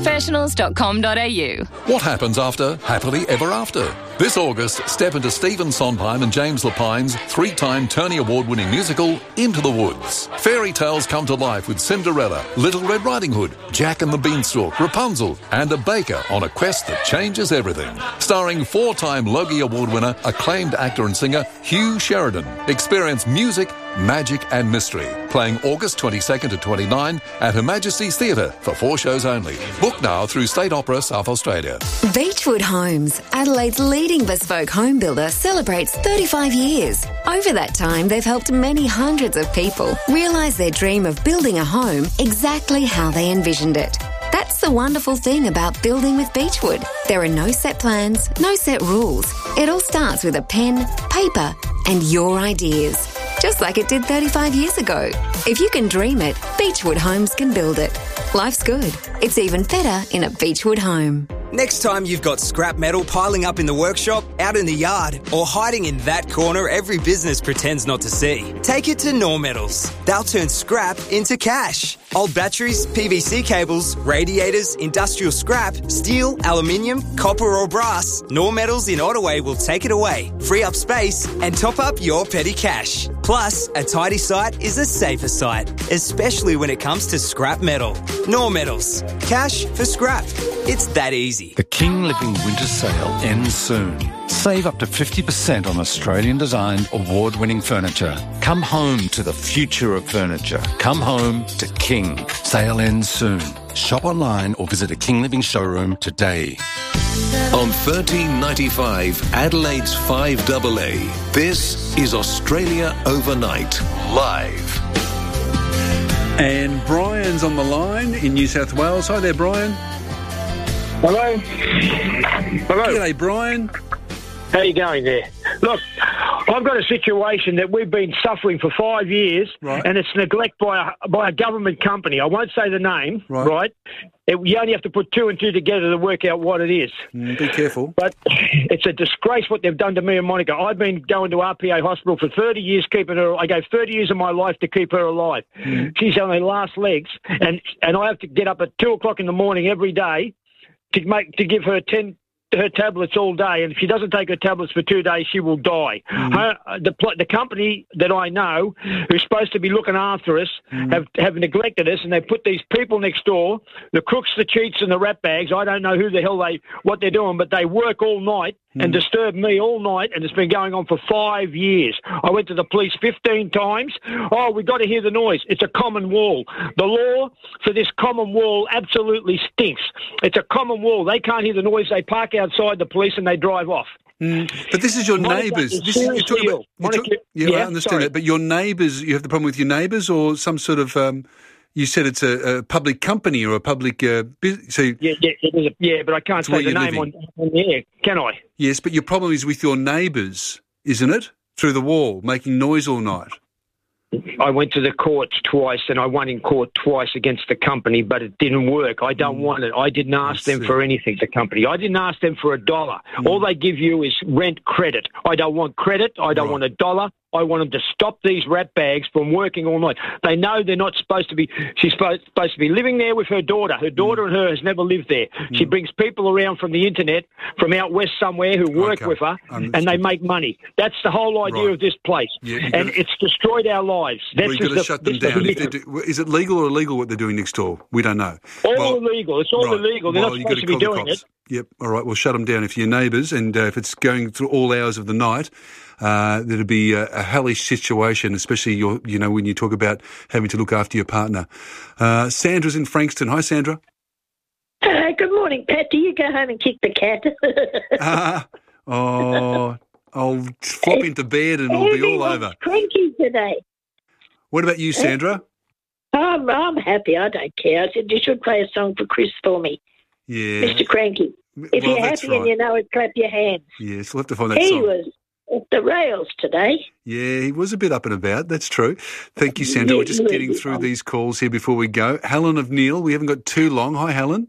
S9: paintprofessionals.com.au.
S14: What happens after Happily Ever After? This August, step into Stephen Sondheim and James Lapine's 3-time Tony Award-winning musical, Into the Woods. Fairy tales come to life with Cinderella, Little Red Riding Hood, Jack and the Beanstalk, Rapunzel, and a baker on a quest that changes everything. Starring 4-time Logie Award winner, acclaimed actor and singer Hugh Sheridan. Experience music, magic and mystery. Playing August 22nd to 29 at Her Majesty's Theatre for 4 shows only. Book now through State Opera South Australia.
S15: Beechwood Homes, Adelaide's leading bespoke home builder, celebrates 35 years. Over that time, they've helped many hundreds of people realise their dream of building a home exactly how they envisioned it. That's the wonderful thing about building with Beechwood. There are no set plans, no set rules. It all starts with a pen, paper, and your ideas. Just like it did 35 years ago. If you can dream it, Beechwood Homes can build it. Life's good. It's even better in a Beechwood home.
S13: Next time you've got scrap metal piling up in the workshop, out in the yard, or hiding in that corner every business pretends not to see, take it to Normetals. They'll turn scrap into cash. Old batteries, PVC cables, radiators, industrial scrap, steel, aluminium, copper or brass, Normetals in Ottaway will take it away, free up space and top up your petty cash. Plus, a tidy site is a safer site, especially when it comes to scrap metal. Normetals. Cash for scrap. It's that easy.
S26: The King Living Winter Sale ends soon. Save up to 50% on Australian-designed, award-winning furniture. Come home to the future of furniture. Come home to King. Sale ends soon. Shop online or visit a King Living showroom today.
S10: On 1395 Adelaide's 5AA, this is Australia Overnight, live.
S1: And Brian's on the line in New South Wales. Hi there, Brian.
S27: Hello. Hello.
S1: G'day, Brian.
S27: How you going there? Look, I've got a situation that we've been suffering for 5 years,
S1: right,
S27: and it's neglect by a government company. I won't say the name, right? You only have to put 2 and 2 together to work out what it is.
S1: Be careful.
S27: But it's a disgrace what they've done to me and Monica. I've been going to RPA Hospital for 30 years, keeping her. I gave 30 years of my life to keep her alive. She's on her last legs, and I have to get up at 2 o'clock in the morning every day to give her her tablets all day, and if she doesn't take her tablets for 2 days, she will die. The company that I know, who's supposed to be looking after us, have neglected us, and they put these people next door, the crooks, the cheats, and the rat bags. I don't know who the hell what they're doing, but they work all night and disturbed me all night, and it's been going on for 5 years. I went to the police 15 times. Oh, we've got to hear the noise. It's a common wall. The law for this common wall absolutely stinks. It's a common wall. They can't hear the noise. They park outside the police and they drive off.
S1: But this is your neighbours. I understand that. But your neighbours, you have the problem with your neighbours, or some sort of... you said it's a public company or a public business. So
S27: but I can't say the name on the air, can I?
S1: Yes, but your problem is with your neighbours, isn't it? Through the wall, making noise all night.
S27: I went to the courts twice and I won in court twice against the company, but it didn't work. I don't want it. I didn't ask them for anything, the company. I didn't ask them for $1. All they give you is rent credit. I don't want credit. I don't want $1. I want them to stop these rat bags from working all night. They know they're not supposed to be... She's supposed to be living there with her daughter. Her daughter and her has never lived there. She brings people around from the internet, from out west somewhere, who work with her, and they make money. That's the whole idea of this place. And it's destroyed our lives.
S1: You've got to shut them down. Is it legal or illegal what they're doing next door? We don't know.
S27: All illegal. It's all illegal. They're not supposed to be doing it.
S1: Yep. All right. We'll shut them down if you're neighbours, and if it's going through all hours of the night, that'd be a hellish situation, especially when you talk about having to look after your partner. Sandra's in Frankston. Hi, Sandra.
S3: Good morning, Pat. Do you go home and kick the cat?
S1: I'll flop into bed and it'll be all over.
S3: Cranky today.
S1: What about you, Sandra?
S3: I'm happy. I don't care. I said you should play a song for Chris for me.
S1: Yeah.
S3: Mr. Cranky. If you're happy and you know it, clap your hands.
S1: Yes, we'll have to find that
S3: song.
S1: He
S3: was at the rails today.
S1: Yeah, he was a bit up and about. That's true. Thank you, Sandra. We're just getting through these calls here before we go. Helen of Neil, we haven't got too long. Hi, Helen.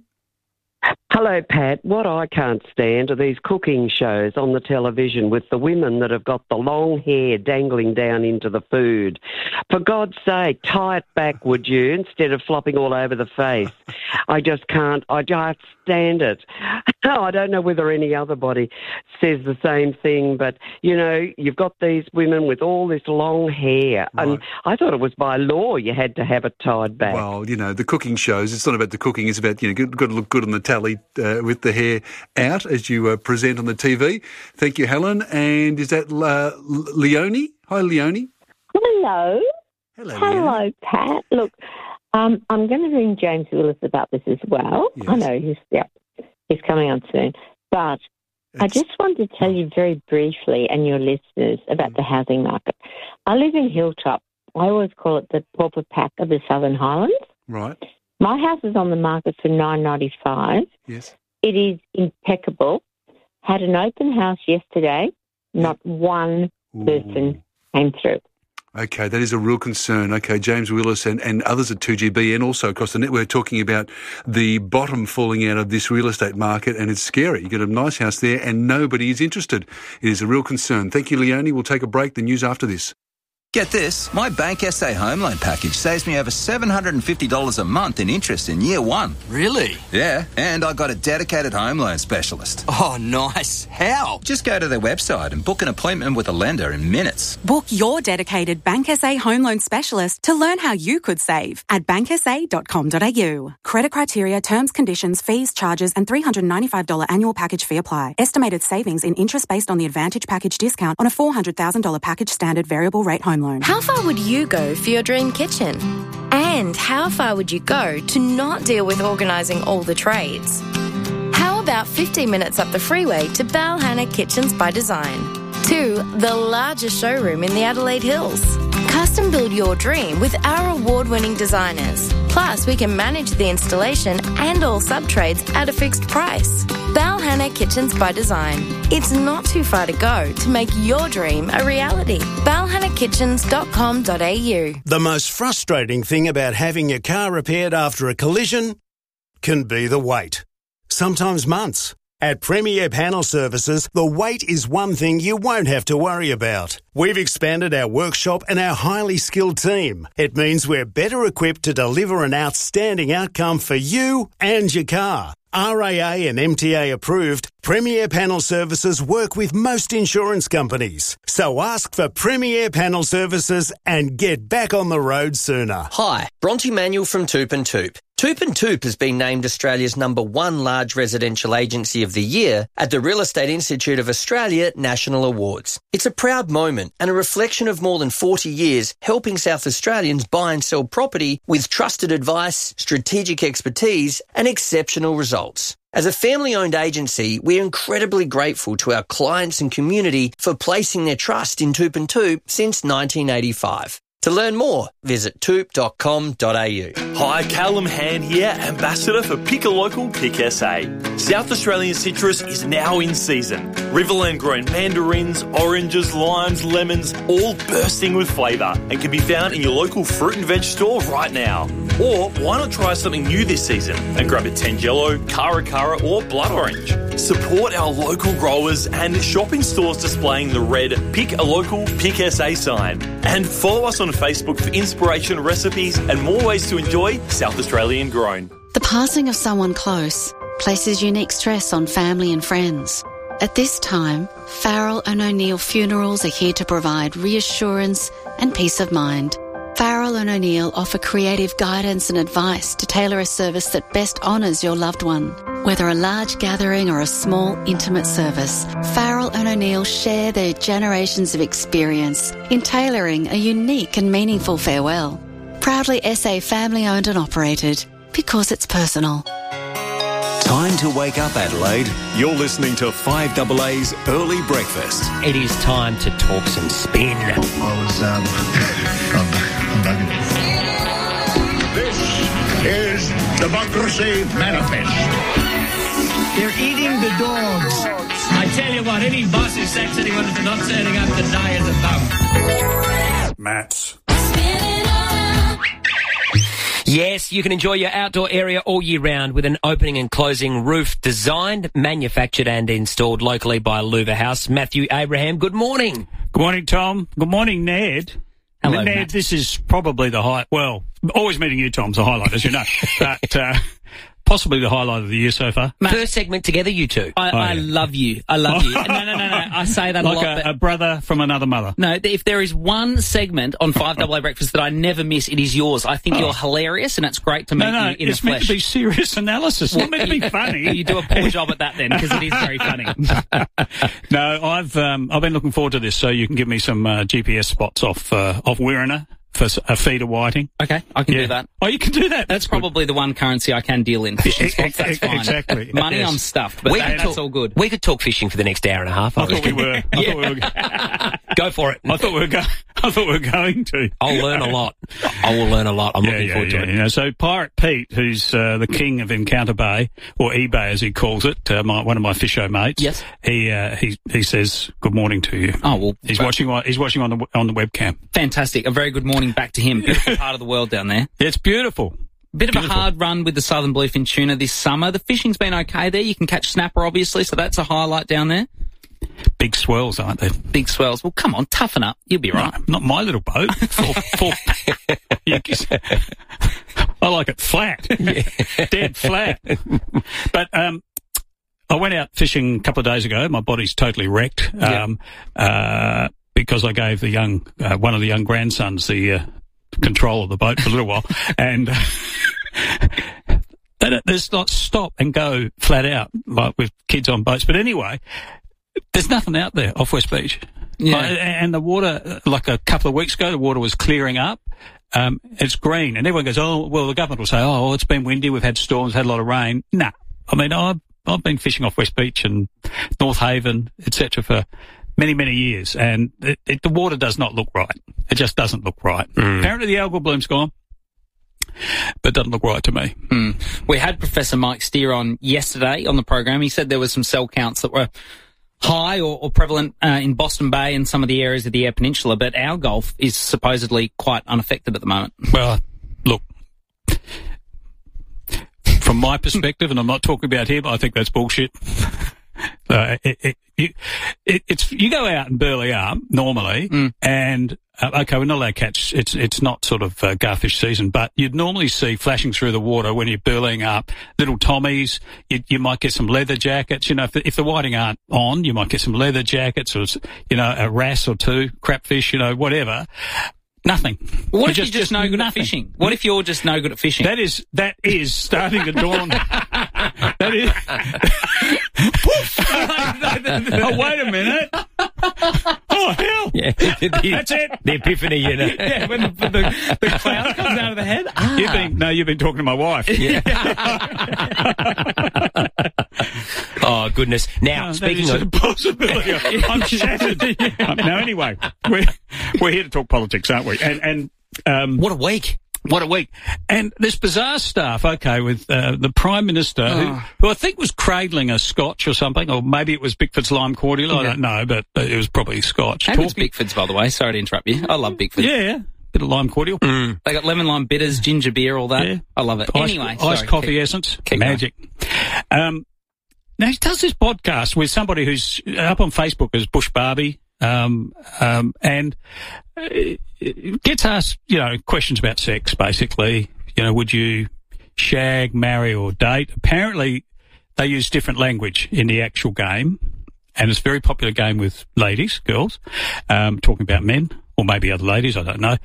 S16: Hello, Pat. What I can't stand are these cooking shows on the television with the women that have got the long hair dangling down into the food. For God's sake, tie it back, would you, instead of flopping all over the face. I just can't. I just stand it. I don't know whether any other body says the same thing, but, you've got these women with all this long hair, and I thought it was by law you had to have it tied back.
S1: Well, the cooking shows, it's not about the cooking, it's about, got to look good on the tally with the hair out as you present on the TV. Thank you, Helen. And is that Leonie? Hi, Leonie.
S17: Hello.
S1: Hello,
S17: Pat. Look, I'm going to ring James Willis about this as well. Yes. I know he's coming on soon. But I just wanted to tell you very briefly and your listeners about the housing market. I live in Hilltop. I always call it the pauper pack of the Southern Highlands.
S1: Right.
S17: My house is on the market for $9.95.
S1: Yes.
S17: It is impeccable. Had an open house yesterday. Not one person came through.
S1: Okay, that is a real concern. Okay, James Willis and others at 2GB and also across the network talking about the bottom falling out of this real estate market, and it's scary. You get a nice house there and nobody is interested. It is a real concern. Thank you, Leonie. We'll take a break. The news after this.
S18: Get this, my Bank SA home loan package saves me over $750 a month in interest in year one.
S19: Really?
S18: Yeah, and I got a dedicated home loan specialist.
S19: Oh, nice. How?
S18: Just go to their website and book an appointment with a lender in minutes.
S21: Book your dedicated Bank SA home loan specialist to learn how you could save at banksa.com.au. Credit criteria, terms, conditions, fees, charges and $395 annual package fee apply. Estimated savings in interest based on the Advantage package discount on a $400,000 package standard variable rate home loan.
S15: How far would you go for your dream kitchen? And how far would you go to not deal with organising all the trades? How about 15 minutes up the freeway to Balhanna Kitchens by Design? 2, the largest showroom in the Adelaide Hills. Custom build your dream with our award-winning designers. Plus, we can manage the installation and all sub-trades at a fixed price. Balhanna Kitchens by Design. It's not too far to go to make your dream a reality. balhannakitchens.com.au.
S22: The most frustrating thing about having your car repaired after a collision can be the wait. Sometimes months. At Premier Panel Services, the wait is one thing you won't have to worry about. We've expanded our workshop and our highly skilled team. It means we're better equipped to deliver an outstanding outcome for you and your car. RAA and MTA approved, Premier Panel Services work with most insurance companies. So ask for Premier Panel Services and get back on the road sooner.
S28: Hi, Bronte Manuel from Toop and Toop.
S4: Toop and Toop has been named Australia's #1 large residential agency of the year at the Real Estate Institute of Australia National Awards. It's a proud moment and a reflection of more than 40 years helping South Australians buy and sell property with trusted advice, strategic expertise and exceptional results. As a family-owned agency, we're incredibly grateful to our clients and community for placing their trust in Toop and Toop since 1985. To learn more, visit toop.com.au.
S5: Hi, Callum Hand here, Ambassador for Pick a Local, Pick SA. South Australian citrus is now in season. Riverland grown mandarins, oranges, limes, lemons, all bursting with flavour and can be found in your local fruit and veg store right now. Or why not try something new this season and grab a Tangelo, Cara or blood orange. Support our local growers and shop in stores displaying the red Pick a Local, Pick SA sign. And follow us on Facebook for inspiration, recipes and more ways to enjoy South Australian grown.
S6: The passing of someone close places unique stress on family and friends. At this time, Farrell and O'Neill Funerals are here to provide reassurance and peace of mind. Farrell and O'Neill offer creative guidance and advice to tailor a service that best honours your loved one. Whether a large gathering or a small, intimate service, Farrell and O'Neill share their generations of experience in tailoring a unique and meaningful farewell. Proudly SA family-owned and operated, because it's personal.
S7: Time to wake up, Adelaide. You're listening to 5AA's Early Breakfast.
S20: It is time to talk some spin.
S23: This is Democracy Manifest.
S24: They're eating the dogs. I tell you what, any boss who sacks anyone for not turning up today is a bum.
S23: Matt.
S20: Yes, you can enjoy your outdoor area all year round with an opening and closing roof designed, manufactured and installed locally by Louver House. Matthew Abraham, good morning.
S28: Good morning, Tom. Good morning, Ned.
S20: Hello,
S28: Ned,
S20: Matt.
S28: this is probably the highlight. Well, always meeting you, Tom's the highlight, as you know. But possibly the highlight of the year so far.
S20: Matt, first segment together, you two.
S29: I love you. I love you. No. I say that
S28: like
S29: a lot.
S28: Like a brother from another mother.
S29: No, if there is one segment on 5AA Breakfast that I never miss, it is yours. I think you're hilarious, and it's great to meet you in the flesh.
S28: It's meant to be serious analysis. It's not meant to be funny.
S29: You do a poor job at that then, because it is very funny.
S28: No, I've been looking forward to this, so you can give me some GPS spots off Wirrana for a feed of whiting.
S29: Okay, I can do that.
S28: Oh, you can do that?
S29: That's probably the one currency I can deal in. Fishing spots, that's fine.
S28: Exactly.
S29: Money, I'm stuffed, but that's all good.
S20: We could talk fishing for the next hour and a half.
S28: I thought we were.
S20: Go for it.
S28: I thought we were going to.
S20: I'll learn a lot. I will learn a lot. I'm looking forward to it.
S28: You know, so Pirate Pete, who's the king of Encounter Bay, or eBay as he calls it, one of my fisho mates.
S29: Yes.
S28: He says good morning to you.
S29: Oh well,
S28: he's watching on the webcam.
S29: Fantastic. A very good morning back to him. Beautiful part of the world down there.
S28: It's beautiful.
S29: Bit of a hard run with the southern bluefin tuna this summer. The fishing's been okay there. You can catch snapper, obviously, so that's a highlight down there.
S28: Big swells, aren't they?
S29: Big swells. Well, come on, toughen up. You'll be right.
S28: No, not my little boat. I like it flat. Dead flat. But I went out fishing a couple of days ago. My body's totally wrecked because I gave the one of the young grandsons the control of the boat for a little while. And there's not stop and go flat out like with kids on boats. But anyway, there's nothing out there off West Beach.
S29: Yeah.
S28: And the water, like a couple of weeks ago, the water was clearing up. It's green. And everyone goes, oh, well, the government will say, oh, well, it's been windy, we've had storms, had a lot of rain. Nah. I mean, I've been fishing off West Beach and North Haven, etc. for many, many years. And the water does not look right. It just doesn't look right. Apparently the algal bloom's gone. But it doesn't look right to me.
S29: We had Professor Mike Steer on yesterday on the program. He said there was some cell counts that were high or prevalent in Boston Bay and some of the areas of the Eyre Peninsula, but our Gulf is supposedly quite unaffected at the moment.
S28: Well, look, from my perspective, and I'm not talking about him, I think that's bullshit. You go out and burley up normally, and okay, we're not allowed to catch. It's not sort of garfish season, but you'd normally see flashing through the water when you're burleying up little tommies. You might get some leather jackets. You know, if the whiting aren't on, you might get some leather jackets or a wrasse or two, crapfish, whatever.
S29: Nothing.
S28: Well,
S29: what if you're just no good at fishing? What if you're just no good at fishing?
S28: That is starting to dawn. That is. Oh, wait a minute. Oh, hell.
S20: Yeah.
S28: That's it.
S20: The epiphany, you know.
S29: Yeah, when the cloud comes out of the head.
S28: You've been talking to my wife.
S20: Yeah. Oh, goodness. Now, speaking of...
S28: a possibility. I'm shattered. Now, anyway, we're here to talk politics, aren't we? And
S20: what a week.
S28: What a week. And this bizarre stuff, with the Prime Minister, who I think was cradling a scotch or something, or maybe it was Bickford's lime cordial, I don't know, but it was probably scotch.
S29: And it's Bickford's, by the way. Sorry to interrupt you. I love Bickford's.
S28: Yeah. Bit of lime cordial.
S29: They got lemon lime bitters, ginger beer, all that.
S28: Yeah.
S29: I love it. Anyway,
S28: iced coffee essence. Magic. Now, he does this podcast with somebody who's up on Facebook as Bush Barbie, and gets asked, questions about sex, basically. Would you shag, marry, or date? Apparently, they use different language in the actual game, and it's a very popular game with ladies, girls, talking about men, or maybe other ladies, I don't know.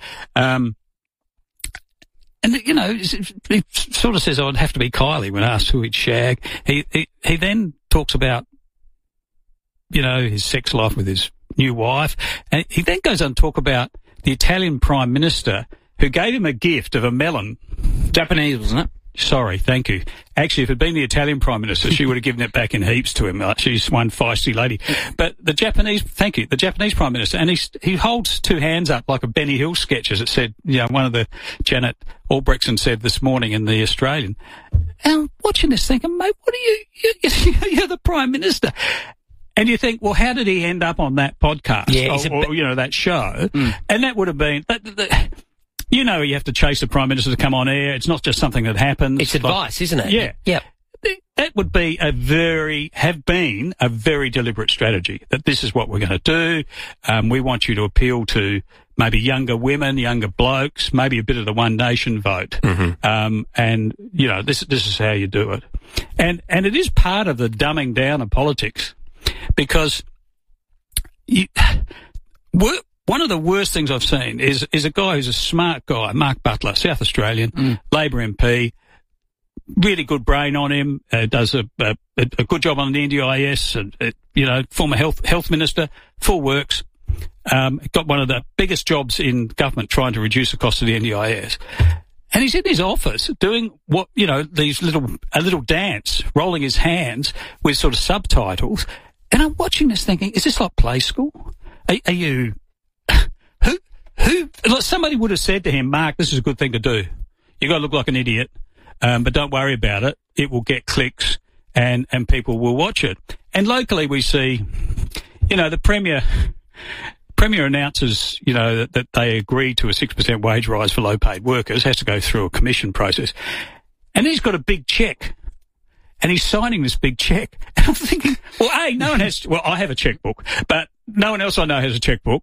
S28: And, he sort of says, I'd have to be Kylie when asked who he'd shag. He then talks about, his sex life with his new wife. And he then goes on to talk about the Italian Prime Minister who gave him a gift of a melon.
S29: Japanese, wasn't it?
S28: Sorry, thank you. Actually, if it had been the Italian Prime Minister, she would have given it back in heaps to him. She's one feisty lady. But the Japanese Prime Minister, and he holds two hands up like a Benny Hill sketch, as it said, one of the Janet Albrechtson said this morning in The Australian. And I'm watching this thinking, mate, what are you're the Prime Minister. And you think, well, how did he end up on that podcast?
S20: Yeah,
S28: or that show? And that would have been... you have to chase the Prime Minister to come on air. It's not just something that happens.
S20: It's advice, isn't it?
S28: Yeah.
S20: Yep.
S28: That would be have been a very deliberate strategy, that this is what we're going to do. We want you to appeal to maybe younger women, younger blokes, maybe a bit of the One Nation vote. Mm-hmm. And, this is how you do it. And it is part of the dumbing down of politics, because one of the worst things I've seen is a guy who's a smart guy, Mark Butler, South Australian, Labor MP, really good brain on him, does a good job on the NDIS, and, former health minister, full works, got one of the biggest jobs in government trying to reduce the cost of the NDIS. And he's in his office doing what, a little dance, rolling his hands with sort of subtitles. And I'm watching this thinking, is this like play school? Are you... Somebody would have said to him, Mark, this is a good thing to do. You got to look like an idiot, but don't worry about it. It will get clicks, and people will watch it. And locally, we see, the Premier announces, that they agree to a 6% wage rise for low-paid workers. Has to go through a commission process, and he's got a big cheque, and he's signing this big cheque. And I'm thinking, well, no one has. Well, I have a chequebook, but no one else I know has a chequebook.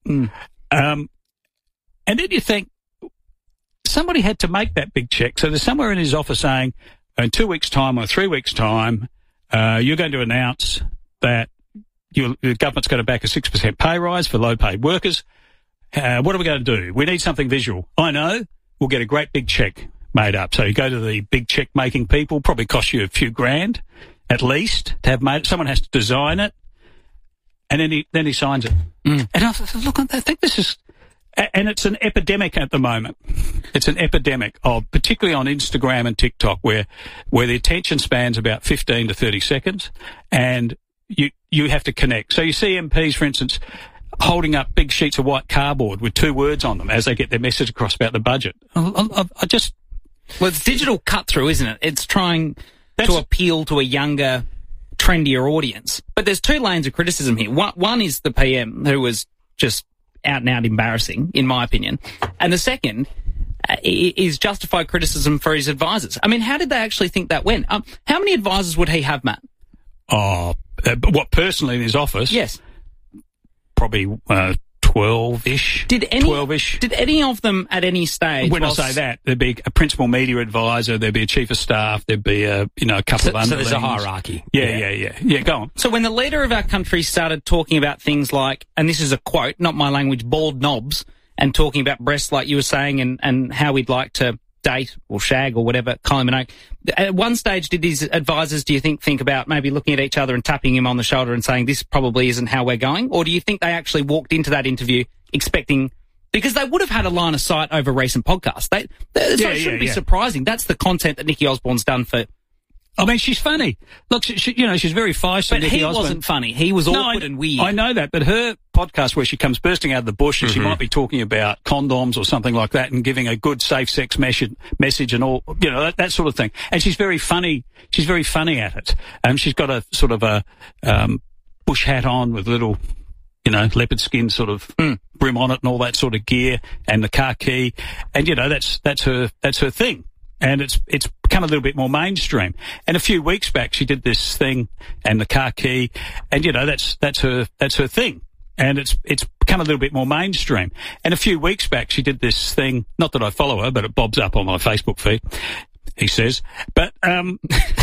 S28: And then you think, somebody had to make that big check. So there's somewhere in his office saying, in 2 weeks' time or 3 weeks' time, you're going to announce that the government's going to back a 6% pay rise for low-paid workers. What are we going to do? We need something visual. I know. We'll get a great big check made up. So you go to the big check-making people, probably cost you a few grand at least to have made it. Someone has to design it. And then he signs it. And I thought, look, I think this is... And it's an epidemic at the moment. It's an epidemic particularly on Instagram and TikTok, where the attention span's about 15 to 30 seconds, and you have to connect. So you see MPs, for instance, holding up big sheets of white cardboard with 2 words on them as they get their message across about the budget.
S29: Well, it's digital cut through, isn't it? It's trying to appeal to a younger, trendier audience. But there's 2 lanes of criticism here. One is the PM, who was just out and out embarrassing, in my opinion. And the second is justified criticism for his advisors. I mean, how did they actually think that went? How many advisors would he have, Matt?
S28: What, personally in his office?
S29: Yes.
S28: Probably 12-ish. 12-ish.
S29: Did any of them at any stage...
S28: When I say that, there'd be a principal media advisor, there'd be a chief of staff, there'd be a couple of underlings.
S20: So there's a hierarchy.
S28: Yeah, go on.
S29: So when the leader of our country started talking about things like, and this is a quote, not my language, bald knobs, and talking about breasts like you were saying and how we'd like to date or shag or whatever, Kylie Minogue. At one stage, did his advisors, do you think about maybe looking at each other and tapping him on the shoulder and saying, this probably isn't how we're going? Or do you think they actually walked into that interview expecting, because they would have had a line of sight over recent podcasts. It shouldn't be surprising. That's the content that Nikki Osborne's done for.
S28: I mean, she's funny. Look, she's very feisty.
S29: But
S28: Nikki
S29: he
S28: Osborne
S29: wasn't funny. He was awkward and weird.
S28: I know that, but her podcast where she comes bursting out of the bush and she might be talking about condoms or something like that and giving a good safe sex message and all, that sort of thing. And she's very funny. She's very funny at it. She's got a sort of a bush hat on with little, leopard skin sort of brim on it and all that sort of gear and the khaki. And, that's her thing. And it's become a little bit more mainstream. And a few weeks back, she did this thing and the khaki, and that's her thing. And it's become a little bit more mainstream. And a few weeks back, she did this thing. Not that I follow her, but it bobs up on my Facebook feed. He says, but